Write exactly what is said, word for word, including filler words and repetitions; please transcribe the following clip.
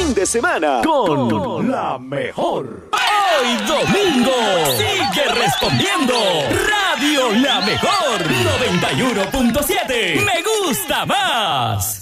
fin de semana con, con la mejor. Hoy domingo sigue respondiendo Radio La Mejor noventa y uno punto siete. Me gusta más.